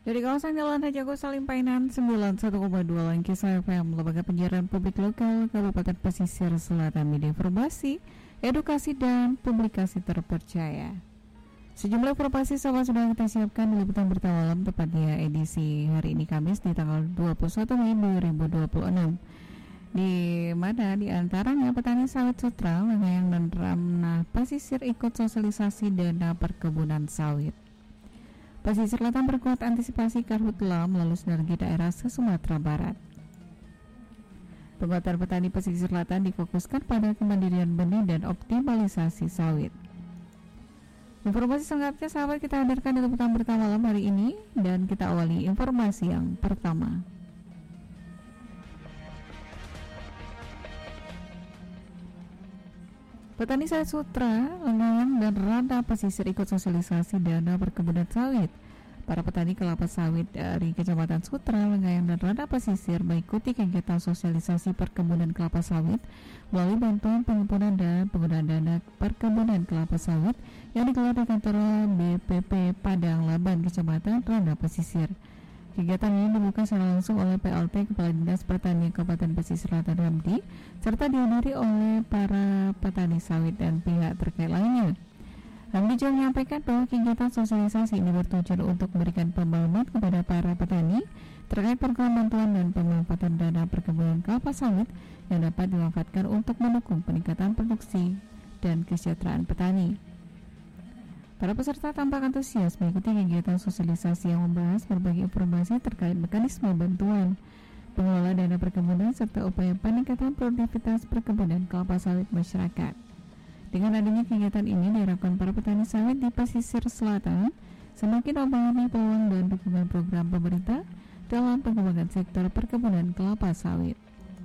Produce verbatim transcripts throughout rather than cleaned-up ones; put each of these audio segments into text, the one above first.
Dari kawasan Jalan Hajago Salimpainan sembilan puluh satu koma dua Langkisa F M, Lembaga Penyiaran Publik Lokal Kabupaten Pesisir Selatan, media informasi, edukasi dan publikasi terpercaya. Sejumlah informasi sahabat sudah kita siapkan di liputan berita malam, tepatnya edisi hari ini Kamis di tanggal dua puluh satu Mei dua ribu dua puluh enam. Di mana di antaranya petani sawit Sutra, Lengayang dan Ramnah Pesisir ikut sosialisasi dana perkebunan sawit. Pesisir Selatan berkuat antisipasi karhutla melalui sinergi daerah se-Sumatera Barat. Penguatan petani pesisir selatan difokuskan pada kemandirian benih dan optimalisasi sawit. Informasi selengkapnya sahabat kita hadirkan di liputan berita malam hari ini, dan kita awali informasi yang pertama. Petani sawit Sutra, Lengayang dan Ramnah Pesisir ikut sosialisasi dana perkebunan sawit. Para petani kelapa sawit dari Kecamatan Sutra, Lengayang dan Ramnah Pesisir mengikuti kegiatan sosialisasi perkebunan kelapa sawit melalui bantuan penghimpunan dan penggunaan dana perkebunan kelapa sawit yang digelar di kantor B P P Padang Laban, Kecamatan Ramnah Pesisir. Kegiatan ini dibuka secara langsung oleh P L T Kepala Dinas Pertanian Kabupaten Pesisir Selatan Hamdi, serta dihadiri oleh para petani sawit dan pihak terkait lainnya. Hamdi juga menyampaikan bahwa kegiatan sosialisasi ini bertujuan untuk memberikan pemahaman kepada para petani terkait program bantuan dan pemanfaatan dana perkebunan kelapa sawit yang dapat dimanfaatkan untuk mendukung peningkatan produksi dan kesejahteraan petani. Para peserta tampak antusias mengikuti kegiatan sosialisasi yang membahas berbagai informasi terkait mekanisme bantuan, pengelola dana perkebunan, serta upaya peningkatan produktivitas perkebunan kelapa sawit masyarakat. Dengan adanya kegiatan ini diharapkan para petani sawit di pesisir selatan semakin memahami peluang dan dukungan program pemerintah dalam pengembangan sektor perkebunan kelapa sawit.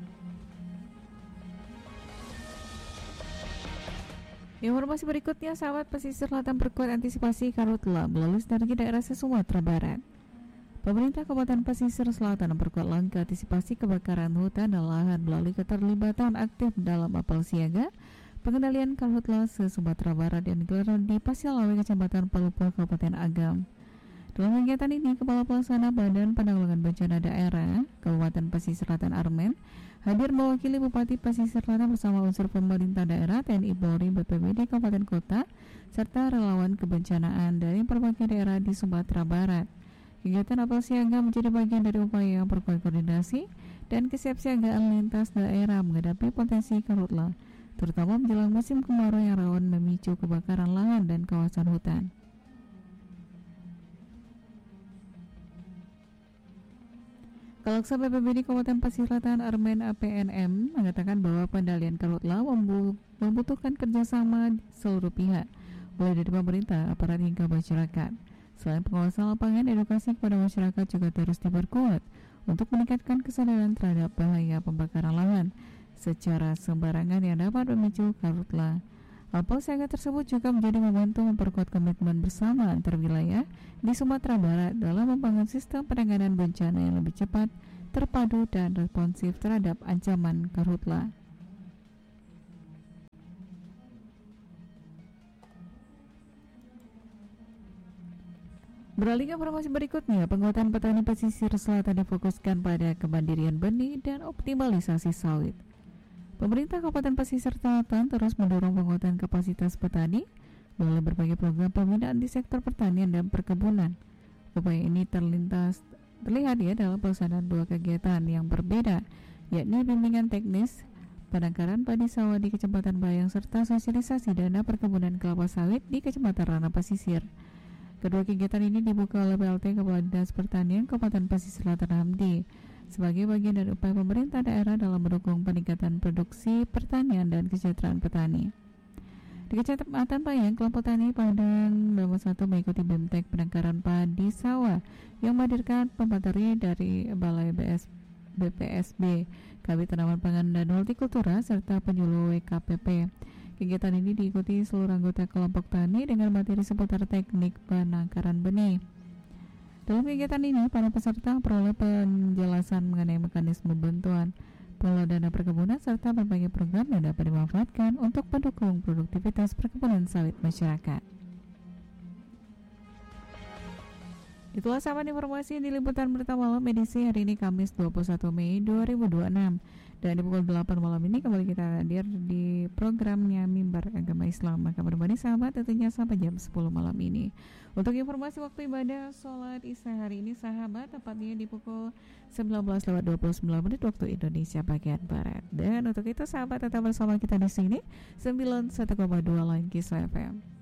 Informasi berikutnya, sahabat pesisir selatan berkuat antisipasi karhutla melalui sinergi daerah se-Sumatera Barat. Pemerintah Kabupaten Pesisir Selatan memperkuat langkah antisipasi kebakaran hutan dan lahan melalui keterlibatan aktif dalam apel siaga pengendalian karhutla se-Sumatera Barat yang digelar di Pasialawe, Kecamatan Palupul, Kabupaten Agam. Dalam kegiatan ini, Kepala Pelaksana Badan Penanggulangan Bencana Daerah Kabupaten Pesisir Selatan Armen hadir mewakili Bupati Pesisir Selatan bersama unsur pemerintah daerah, T N I, Polri, B P B D Kabupaten Kota, serta relawan kebencanaan dari berbagai daerah di Sumatera Barat. Kegiatan apel siaga menjadi bagian dari upaya memperkuat koordinasi dan kesiapsiagaan lintas daerah menghadapi potensi karhutla, terutama menjelang musim kemarau yang rawan memicu kebakaran lahan dan kawasan hutan. Kalaksa B P B D Kabupaten Pesisir Selatan Armen A P N M mengatakan bahwa pengendalian karhutla membutuhkan kerjasama seluruh pihak, mulai dari pemerintah, aparat hingga masyarakat. Selain pengawasan lapangan, edukasi kepada masyarakat juga terus diperkuat untuk meningkatkan kesadaran terhadap bahaya pembakaran lahan secara sembarangan yang dapat memicu karhutla. Apel siaga tersebut juga menjadi membantu memperkuat komitmen bersama antar wilayah di Sumatera Barat dalam membangun sistem penanganan bencana yang lebih cepat, terpadu, dan responsif terhadap ancaman karhutla. Beralih ke informasi berikutnya, penguatan petani pesisir selatan difokuskan pada kemandirian benih dan optimalisasi sawit. Pemerintah Kabupaten Pesisir Selatan terus mendorong penguatan kapasitas petani melalui berbagai program pembinaan di sektor pertanian dan perkebunan. Upaya ini terlintas terlihat ya dalam pelaksanaan dua kegiatan yang berbeda, yakni bimbingan teknis penangkaran padi sawah di Kecamatan Bayang serta sosialisasi dana perkebunan kelapa sawit di Kecamatan Ramnah Pesisir. Kedua kegiatan ini dibuka oleh P L T Kepala Dinas Pertanian Kabupaten Pesisir Selatan Hamdi sebagai bagian dari upaya pemerintah daerah dalam mendukung peningkatan produksi pertanian dan kesejahteraan petani. Di Kecamatan Bayang, kelompok tani Padang nomor satu mengikuti BIMTEK penangkaran padi sawah yang menghadirkan pemateri dari Balai B P S B, Kabit Tanaman Pangan dan Hortikultura, serta penyuluh W K P P. Kegiatan ini diikuti seluruh anggota kelompok tani dengan materi seputar teknik penangkaran benih. Dalam kegiatan ini, para peserta memperoleh penjelasan mengenai mekanisme bantuan, pengelola dana perkebunan, serta berbagai program yang dapat dimanfaatkan untuk mendukung produktivitas perkebunan sawit masyarakat. Itulah sahabat informasi di Liputan Berita Malam edisi hari ini Kamis dua puluh satu Mei dua ribu dua puluh enam. Dan di pukul delapan malam ini kembali kita hadir di programnya Mimbar Agama Islam. Maka berbagi sahabat tentunya sampai jam sepuluh malam ini. Untuk informasi waktu ibadah sholat isya hari ini sahabat tepatnya di pukul sembilan belas lewat dua puluh sembilan menit waktu Indonesia bagian Barat. Dan untuk itu sahabat tetap bersama kita di sini sembilan puluh satu koma dua Lain Kisah F M.